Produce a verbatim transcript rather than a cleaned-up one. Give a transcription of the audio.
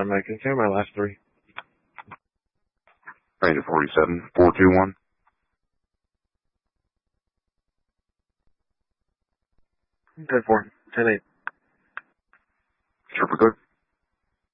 automatic. Can you my last three? Ranger forty-seven, four two one. ten four, ten eight. Super good.